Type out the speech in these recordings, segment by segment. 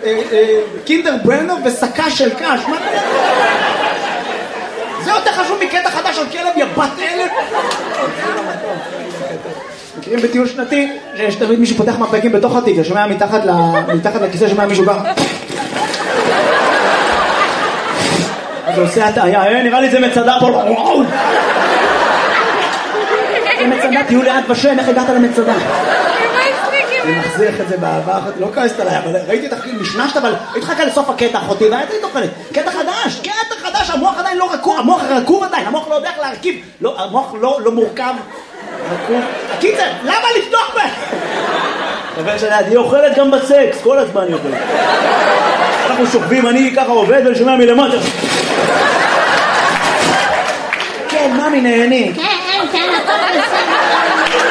קינדר ברנר ושקה של קש. זה יותר חשוב מקטע חדש על כלב יבת אלף. מכירים בטיול שנתי שיש תמיד מישהו פותח מפקים בתוך התיק, ששומע מתחת לכיסא שומע מישהו גם אז עושה הטעיה, נראה לי זה מצדה פה. וואו, זה מצדה, תהיו לאט בשם, איך הגעת למצדה? אני מחזיך את זה באהבה, לא כעסת עליי, אבל ראיתי את החכים, נשנשת, אבל התחכה לסוף הקטע אחותי, והייתי תוכלת, קטע חדש, המוח עדיין לא רקוב, המוח רקוב עדיין, המוח לא יודע איך להרכיב, המוח לא מורכב, רקוב. הקיצר, למה לפתוח בה? אבל שליד, היא אוכלת גם בסקס, כל הזמן היא אוכלת. אנחנו שוכבים, אני ככה עובד ואני שומע מלמטה. כן, ממי נהני. כן, הכל בסדר.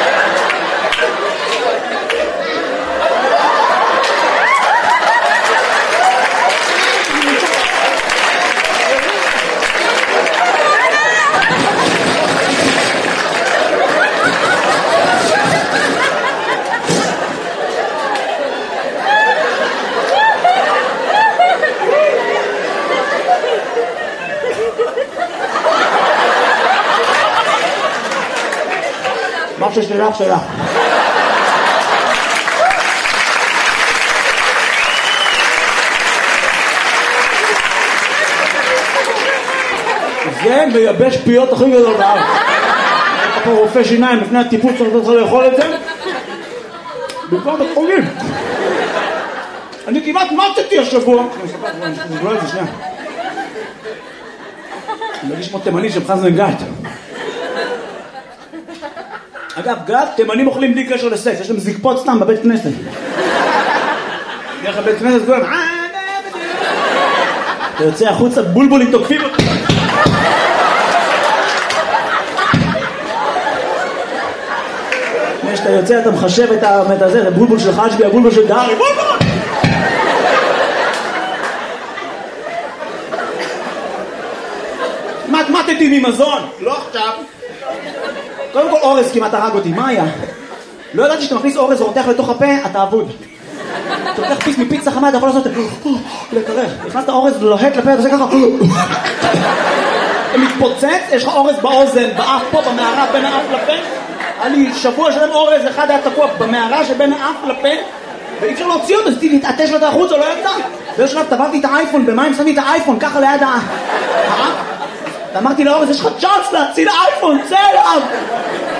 מה ששלך שלך. זה מייבש פיות הכי גדול בארץ. אתה פה רופא שיניים לפני הטיפול צריך לאכול את זה במקום בית חולים. אני כמעט מתתי השבוע. אני אספר את זה שנייה. אני מרגיש כמו תימני של חזן גת. אגב, גת, תימנים אוכלים בלי קשר לסקס, יש להם זקפות סתם בבית כנסת. דרך הבית כנסת כולם, אתה יוצא החוצה, בולבולים תוקפים אותך. כשאתה יוצא אתה מחשב את הזה, את הבולבול של חשבי, הבולבול של דארי, בולבול! מתמטתי ממזון, לא עכשיו. קודם כל אורז כמעט הרג אותי, מה היה? לא ידעתי שאתה מכניס אורז ורותח לתוך הפה, אתה אבוד. אתה לוקח פיס מפיצה חמה, אתה יכול לעשות לקרח. נכנסת אורז לוהט לפה, אתה עושה ככה. אתה מתפוצץ, יש לך אורז באוזן, באף פה, במערה, בין האף לפה. היה לי שבוע שלם אורז, אחד היה תקוע במערה שבין האף לפה, ואי אפשר להוציא אותו, אז תתעטש לו את החוץ, או לא יצא. בשלב טבעתי את האייפון, במים שמתי את האייפון, ככה ליד האף. ואמרתי לאורז, יש לך צ'אנס להציל האייפון, צא אליו!